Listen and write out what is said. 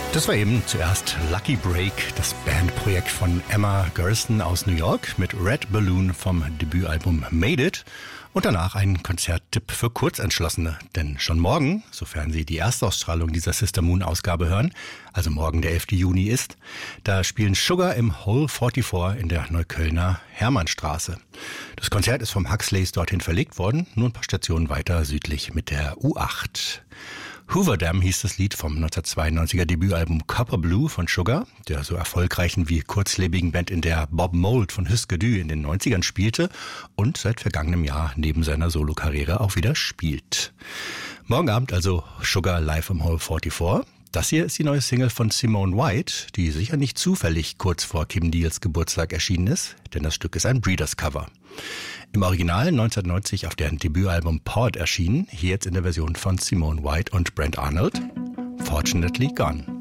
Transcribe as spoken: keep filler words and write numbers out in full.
Das war eben zuerst Lucky Break, das Bandprojekt von Emma Gerson aus New York mit Red Balloon vom Debütalbum Made It. Und danach ein Konzerttipp für Kurzentschlossene. Denn schon morgen, sofern Sie die Erstausstrahlung dieser Sister Moon Ausgabe hören, also morgen der elfte Juni ist, da spielen Sugar im Hole vierundvierzig in der Neuköllner Hermannstraße. Das Konzert ist vom Huxleys dorthin verlegt worden, nur ein paar Stationen weiter südlich mit der U acht. Hoover Dam hieß das Lied vom neunzehnhundertzweiundneunziger Debütalbum Copper Blue von Sugar, der so erfolgreichen wie kurzlebigen Band, in der Bob Mould von Husker Du in den neunzigern spielte und seit vergangenem Jahr neben seiner Solokarriere auch wieder spielt. Morgen Abend also Sugar live im Hall vierundvierzig. Das hier ist die neue Single von Simone White, die sicher nicht zufällig kurz vor Kim Deals Geburtstag erschienen ist, denn das Stück ist ein Breeders-Cover. Im Original neunzehnhundertneunzig auf deren Debütalbum Pod erschienen, hier jetzt in der Version von Simone White und Brent Arnold, Fortunately Gone.